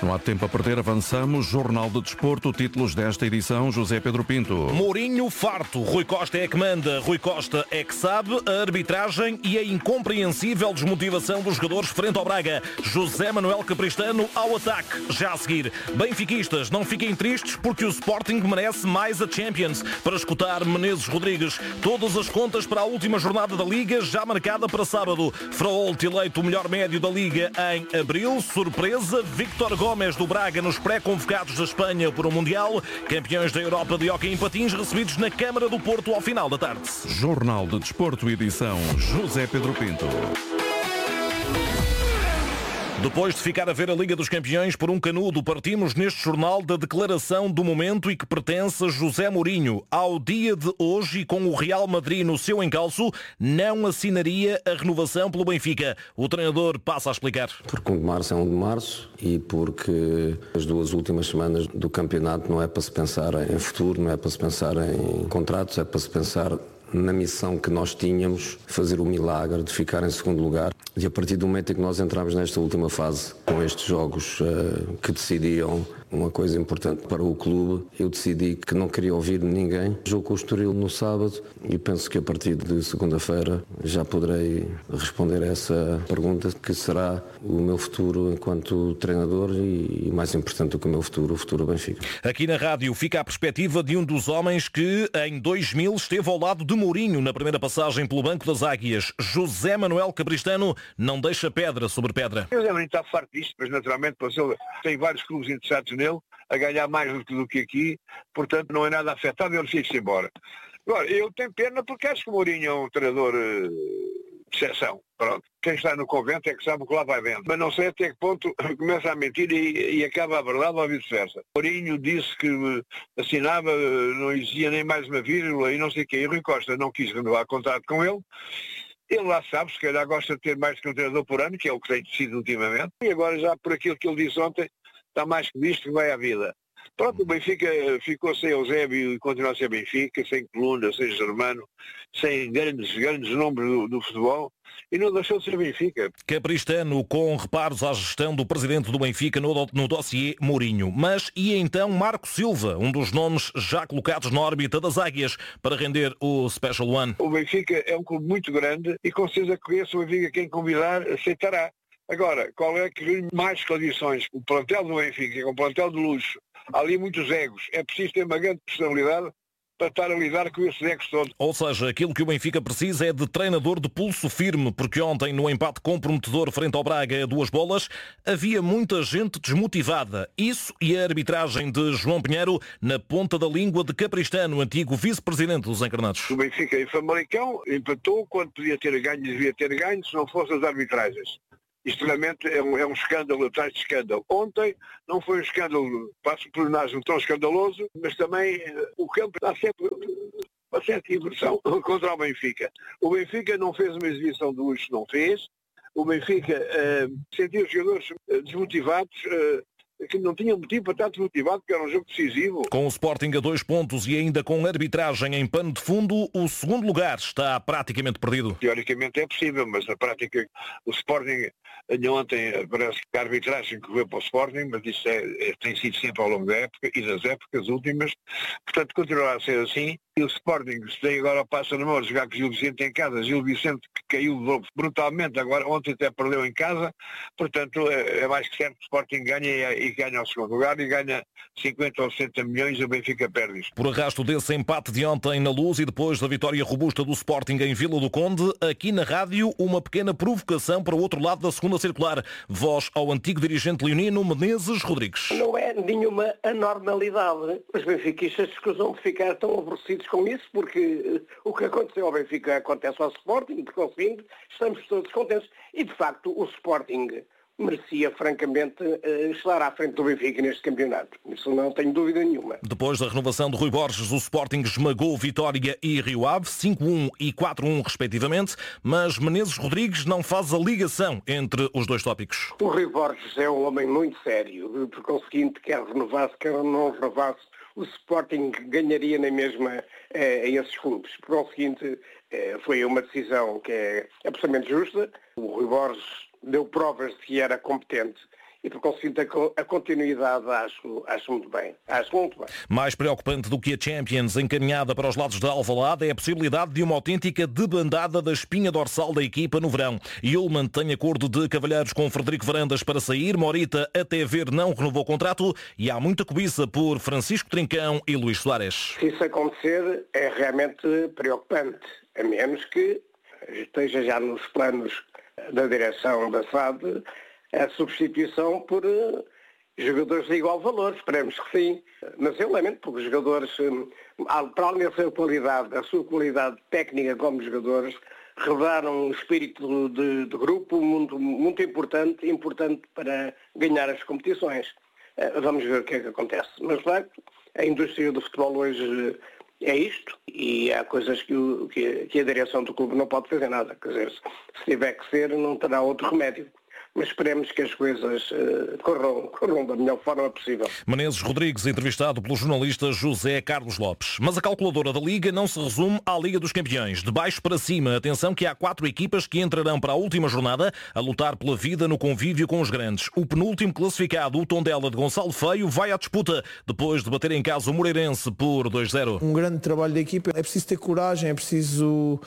Não há tempo a perder, avançamos. Jornal de Desporto, títulos desta edição, José Pedro Pinto. Mourinho farto, Rui Costa é que manda, Rui Costa é que sabe, a arbitragem e a incompreensível desmotivação dos jogadores frente ao Braga. José Manuel Capristano ao ataque. Já a seguir, benfiquistas, não fiquem tristes porque o Sporting merece mais a Champions. Para escutar Menezes Rodrigues, todas as contas para a última jornada da Liga, já marcada para sábado. Fraolt eleito o melhor médio da Liga em abril. Surpresa, Víctor Gomes do Braga nos pré-convocados da Espanha para o Mundial. Campeões da Europa de hóquei em patins recebidos na Câmara do Porto ao final da tarde. Jornal de Desporto, edição José Pedro Pinto. Depois de ficar a ver a Liga dos Campeões por um canudo, partimos neste jornal da declaração do momento e que pertence a José Mourinho. Ao dia de hoje, e com o Real Madrid no seu encalço, não assinaria a renovação pelo Benfica. O treinador passa a explicar. Porque 1 de março é 1 de março e porque as 2 últimas semanas do campeonato não é para se pensar em futuro, não é para se pensar em contratos, é para se pensar na missão que nós tínhamos, fazer o milagre de ficar em segundo lugar. E a partir do momento em que nós entramos nesta última fase, com estes jogos que decidiam uma coisa importante para o clube, eu decidi que não queria ouvir ninguém. Jogo com o Estoril no sábado e penso que a partir de segunda-feira já poderei responder a essa pergunta, que será o meu futuro enquanto treinador e mais importante do que o futuro do Benfica. Aqui na rádio fica a perspectiva de um dos homens que em 2000 esteve ao lado de Mourinho na primeira passagem pelo Banco das Águias. José Manuel Capristano não deixa pedra sobre pedra. Eu não está farto disto, mas naturalmente tem vários clubes interessados nele, a ganhar mais do que aqui, portanto não é nada afetado e ele fica-se embora. Agora, eu tenho pena porque acho que o Mourinho é um treinador de exceção. Pronto. Quem está no convento é que sabe o que lá vai vendo. Mas não sei até que ponto começa a mentir e acaba a verdade ou vice-versa. Mourinho disse que assinava, não exigia nem mais uma vírgula e não sei o quê. E Rui Costa não quis renovar contrato com ele. Ele lá sabe, se calhar gosta de ter mais que um treinador por ano, que é o que tem sido ultimamente. E agora já por aquilo que ele disse ontem, está mais que visto que vai à vida. Pronto, o Benfica ficou sem Eusébio e continua a ser Benfica, sem Coluna, sem Germano, sem grandes nomes do futebol e não deixou de ser Benfica. Capristano com reparos à gestão do presidente do Benfica no dossiê Mourinho. Mas e então Marco Silva, um dos nomes já colocados na órbita das Águias para render o Special One? O Benfica é um clube muito grande e com certeza que esse o Benfica, quem convidar, aceitará. Agora, qual é que reúne mais condições? O plantel do Benfica, é um plantel de luxo. Há ali muitos egos. É preciso ter uma grande personalidade para estar a lidar com esses egos todos. Ou seja, aquilo que o Benfica precisa é de treinador de pulso firme, porque ontem, no empate comprometedor frente ao Braga a 2 bolas, havia muita gente desmotivada. Isso e a arbitragem de João Pinheiro na ponta da língua de Capristano, antigo vice-presidente dos Encarnados. O Benfica em Famalicão empatou quando podia ter ganho, devia ter ganho, se não fossem as arbitragens. Isto realmente é um escândalo atrás de escândalo. Ontem não foi um escândalo, passo por um tão escandaloso, mas também o campo está sempre uma certa inversão contra o Benfica. O Benfica não fez uma exibição de luxo, não fez. O Benfica sentiu os jogadores desmotivados, que não tinha motivo para estar desmotivado, porque era um jogo decisivo. Com o Sporting a 2 pontos e ainda com arbitragem em pano de fundo, o segundo lugar está praticamente perdido. Teoricamente é possível, mas na prática o Sporting, ontem parece que a arbitragem correu para o Sporting, mas isso tem sido sempre ao longo da época e das épocas últimas, portanto continuará a ser assim. E o Sporting, se tem agora o passo na mão de jogar com o Gil Vicente em casa, Gil Vicente que caiu brutalmente, agora ontem até perdeu em casa, portanto é mais que certo que o Sporting ganha e ganha ao segundo lugar e ganha 50 ou 60 milhões e o Benfica perde isto. Por arrasto desse empate de ontem na Luz e depois da vitória robusta do Sporting em Vila do Conde, aqui na rádio uma pequena provocação para o outro lado da segunda circular. Voz ao antigo dirigente leonino Menezes Rodrigues. Não é nenhuma anormalidade. Os benfiquistas escusam de ficar tão aborrecidos com isso, porque o que aconteceu ao Benfica acontece ao Sporting, por conseguinte, estamos todos contentes. E, de facto, o Sporting merecia, francamente, estar à frente do Benfica neste campeonato. Isso não tenho dúvida nenhuma. Depois da renovação de Rui Borges, o Sporting esmagou Vitória e Rio Ave, 5-1 e 4-1 respectivamente, mas Menezes Rodrigues não faz a ligação entre os dois tópicos. O Rui Borges é um homem muito sério, por conseguinte, quer renovasse, quer não renovasse, o Sporting ganharia na mesma esses clubes. Por conseguinte, foi uma decisão que é absolutamente justa. O Rui Borges deu provas de que era competente e por conseguinte a continuidade acho muito bem. Mais preocupante do que a Champions encaminhada para os lados da Alvalade é a possibilidade de uma autêntica debandada da espinha dorsal da equipa no verão. Yulman tem acordo de cavalheiros com Frederico Varandas para sair, Morita até ver não renovou o contrato e há muita cobiça por Francisco Trincão e Luís Soares. Se isso acontecer é realmente preocupante, a menos que esteja já nos planos da direção da SAD a substituição por jogadores de igual valor, esperemos que sim. Mas eu lamento porque os jogadores, para além da sua qualidade técnica como jogadores, revelaram um espírito de grupo muito importante para ganhar as competições. Vamos ver o que é que acontece. Mas, de facto, a indústria do futebol hoje é isto e há coisas que a direção do clube não pode fazer nada. Quer dizer, se tiver que ser, não terá outro remédio. Mas esperemos que as coisas corram da melhor forma possível. Menezes Rodrigues, entrevistado pelo jornalista José Carlos Lopes. Mas a calculadora da Liga não se resume à Liga dos Campeões. De baixo para cima, atenção que há 4 equipas que entrarão para a última jornada a lutar pela vida no convívio com os grandes. O penúltimo classificado, o Tondela de Gonçalo Feio, vai à disputa depois de bater em casa o Moreirense por 2-0. Um grande trabalho da equipa. É preciso ter coragem, é preciso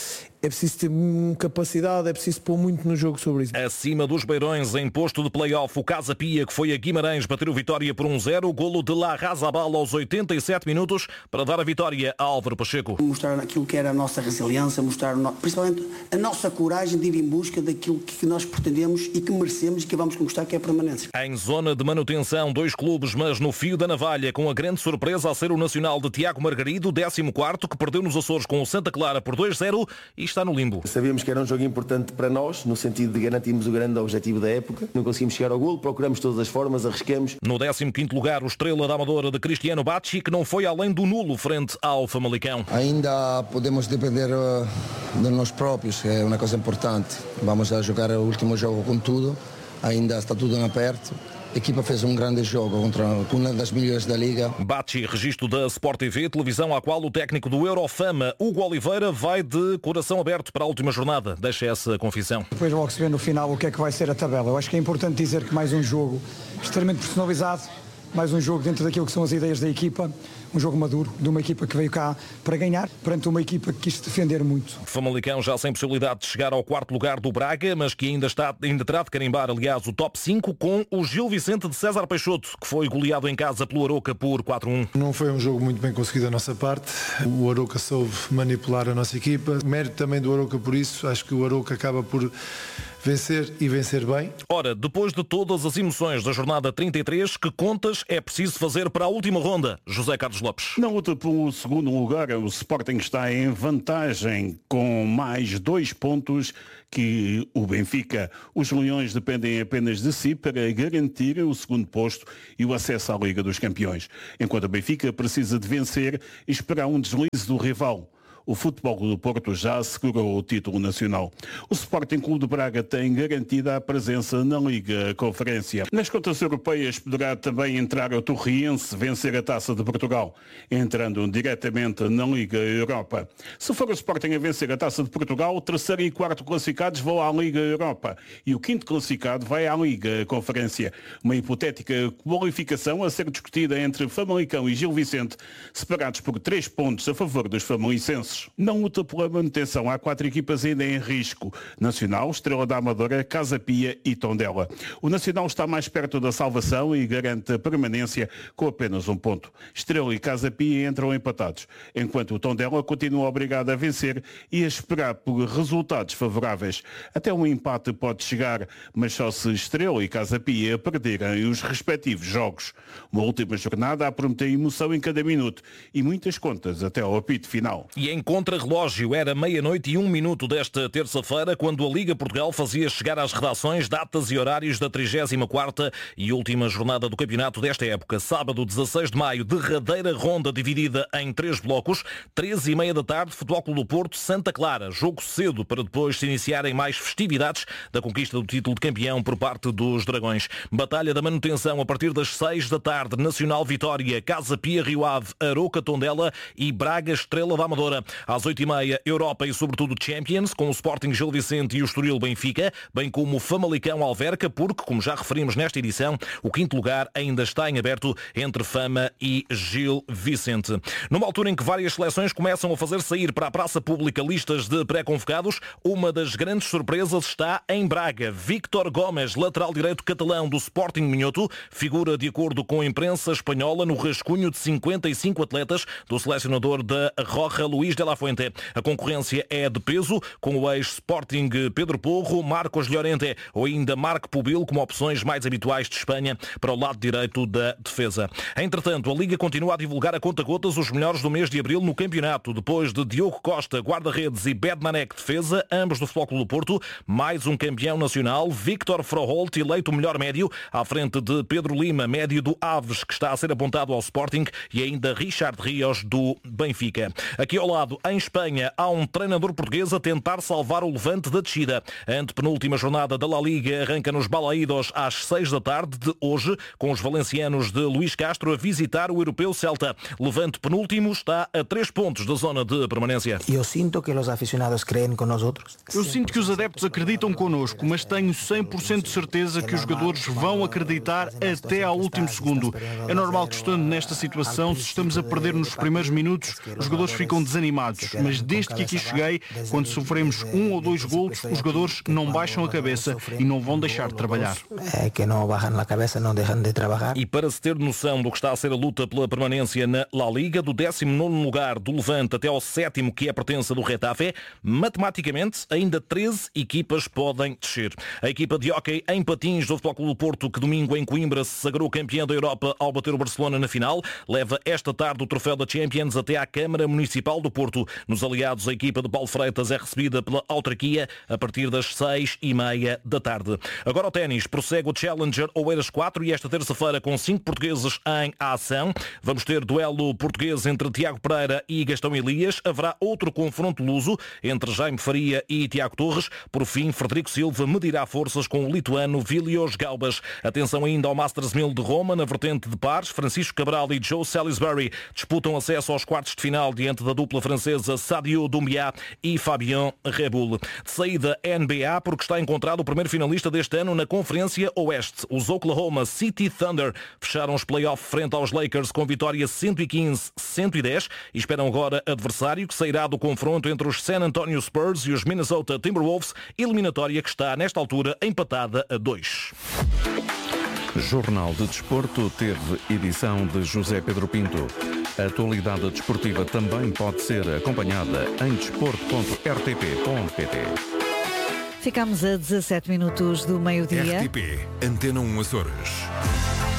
ter capacidade, é preciso pôr muito no jogo sobre isso. Acima dos Beirões, em posto de play-off, o Casa Pia, que foi a Guimarães bater o Vitória por 1-0, golo de Larrazabal aos 87 minutos para dar a vitória a Álvaro Pacheco. Mostrar aquilo que era a nossa resiliência, mostrar principalmente a nossa coragem de ir em busca daquilo que nós pretendemos e que merecemos e que vamos conquistar, que é a permanência. Em zona de manutenção, 2 clubes, mas no fio da navalha, com a grande surpresa a ser o Nacional de Tiago Margarido, 14º, que perdeu nos Açores com o Santa Clara por 2-0 e está no limbo. Sabíamos que era um jogo importante para nós, no sentido de garantirmos o grande objetivo da época. Não conseguimos chegar ao golo, procuramos todas as formas, arriscamos. No 15º lugar, o Estrela da Amadora de Cristiano Bacci, que não foi além do nulo frente ao Famalicão. Ainda podemos depender de nós próprios, é uma coisa importante. Vamos a jogar o último jogo com tudo, ainda está tudo em aperto. A equipa fez um grande jogo contra uma das melhores da Liga. Bacci, registro da Sport TV, televisão à qual o técnico do Eurofama, Hugo Oliveira, vai de coração aberto para a última jornada. Deixa essa confissão. Depois logo se vê no final o que é que vai ser a tabela. Eu acho que é importante dizer que mais um jogo extremamente personalizado, mais um jogo dentro daquilo que são as ideias da equipa, um jogo maduro, de uma equipa que veio cá para ganhar, perante uma equipa que quis defender muito. Famalicão já sem possibilidade de chegar ao 4º lugar do Braga, mas que ainda terá de carimbar, aliás, o top 5 com o Gil Vicente de César Peixoto, que foi goleado em casa pelo Arouca por 4-1. Não foi um jogo muito bem conseguido da nossa parte. O Arouca soube manipular a nossa equipa. Mérito também do Arouca por isso. Acho que o Arouca acaba por vencer e vencer bem. Ora, depois de todas as emoções da jornada 33, que contas é preciso fazer para a última ronda? José Carlos Lopes. Na luta pelo segundo lugar, o Sporting está em vantagem com mais 2 pontos que o Benfica. Os Leões dependem apenas de si para garantir o segundo posto e o acesso à Liga dos Campeões. Enquanto o Benfica precisa de vencer e esperar um deslize do rival. O Futebol do Porto já assegurou o título nacional. O Sporting Clube de Braga tem garantida a presença na Liga Conferência. Nas contas europeias poderá também entrar o Torriense vencer a Taça de Portugal, entrando diretamente na Liga Europa. Se for o Sporting a vencer a Taça de Portugal, o 3º e 4º classificados vão à Liga Europa e o 5º classificado vai à Liga Conferência. Uma hipotética qualificação a ser discutida entre Famalicão e Gil Vicente, separados por 3 pontos a favor dos famalicenses. Não luta pela manutenção. Há 4 equipas ainda em risco. Nacional, Estrela da Amadora, Casa Pia e Tondela. O Nacional está mais perto da salvação e garante a permanência com apenas 1 ponto. Estrela e Casa Pia entram empatados, enquanto o Tondela continua obrigado a vencer e a esperar por resultados favoráveis. Até um empate pode chegar, mas só se Estrela e Casa Pia perderem os respectivos jogos. Uma última jornada a prometer emoção em cada minuto e muitas contas até ao apito final. E em contra-relógio era 00:01 desta terça-feira, quando a Liga Portugal fazia chegar às redações datas e horários da 34ª e última jornada do campeonato desta época. Sábado, 16 de maio, derradeira ronda dividida em 3 blocos. 13h30 da tarde, Futebol Clube do Porto, Santa Clara. Jogo cedo para depois se iniciarem mais festividades da conquista do título de campeão por parte dos Dragões. Batalha da manutenção a partir das 6 da tarde. Nacional Vitória, Casa Pia Rio Ave, Arouca Tondela e Braga Estrela da Amadora. Às 8h30, Europa e sobretudo Champions, com o Sporting Gil Vicente e o Estoril Benfica, bem como o Famalicão Alverca, porque, como já referimos nesta edição, o quinto lugar ainda está em aberto entre Fama e Gil Vicente. Numa altura em que várias seleções começam a fazer sair para a praça pública listas de pré-convocados, uma das grandes surpresas está em Braga. Víctor Gomes, lateral direito catalão do Sporting Minhoto, figura, de acordo com a imprensa espanhola, no rascunho de 55 atletas do selecionador da Roja, Luís de la Fuente. A concorrência é de peso, com o ex-Sporting Pedro Porro, Marcos Llorente ou ainda Marco Pubil como opções mais habituais de Espanha para o lado direito da defesa. Entretanto, a Liga continua a divulgar a conta-gotas os melhores do mês de abril no campeonato, depois de Diogo Costa, guarda-redes, e Bednarek, defesa, ambos do Futebol Clube do Porto, mais um campeão nacional, Victor Froholt, eleito o melhor médio, à frente de Pedro Lima, médio do Aves, que está a ser apontado ao Sporting, e ainda Richard Rios, do Benfica. Aqui ao lado, em Espanha, há um treinador português a tentar salvar o Levante da descida. A antepenúltima jornada da La Liga arranca nos Balaídos às 6 da tarde de hoje, com os valencianos de Luís Castro a visitar o europeu Celta. Levante penúltimo está a 3 pontos da zona de permanência. Eu sinto que os aficionados creem com nós outros. Eu sinto que os adeptos acreditam connosco, mas tenho 100% de certeza que os jogadores vão acreditar até ao último segundo. É normal que, estando nesta situação, se estamos a perder nos primeiros minutos, os jogadores ficam desanimados. Mas desde que aqui cheguei, quando sofremos 1 ou 2 golos, os jogadores não baixam a cabeça e não vão deixar de trabalhar. É que não baixam a cabeça, não deixam de trabalhar. E para se ter noção do que está a ser a luta pela permanência na La Liga, do 19º lugar do Levante até ao 7º, que é a pertença do Getafe, matematicamente ainda 13 equipas podem descer. A equipa de hóquei em patins do Futebol Clube do Porto, que domingo em Coimbra se sagrou campeã da Europa ao bater o Barcelona na final, leva esta tarde o troféu da Champions até à Câmara Municipal do Porto. Nos aliados, a equipa de Paulo Freitas é recebida pela autarquia a partir das 6h30 da tarde. Agora o ténis, prossegue o Challenger Oeiras 4 e esta terça-feira com 5 portugueses em ação. Vamos ter duelo português entre Tiago Pereira e Gastão Elias. Haverá outro confronto luso entre Jaime Faria e Tiago Torres. Por fim, Frederico Silva medirá forças com o lituano Vilios Gaubas. Atenção ainda ao Masters 1000 de Roma, na vertente de pares. Francisco Cabral e Joe Salisbury disputam acesso aos quartos de final diante da dupla francesa Sadio Doumbia e Fabien Rebul. De saída NBA, porque está encontrado o primeiro finalista deste ano na Conferência Oeste. Os Oklahoma City Thunder fecharam os playoffs frente aos Lakers com vitória 115-110 e esperam agora adversário que sairá do confronto entre os San Antonio Spurs e os Minnesota Timberwolves, eliminatória que está nesta altura empatada a 2. Jornal de Desporto teve edição de José Pedro Pinto. A atualidade desportiva também pode ser acompanhada em desporto.rtp.pt. Ficamos a 17 minutos do meio-dia. RTP, Antena 1 Açores.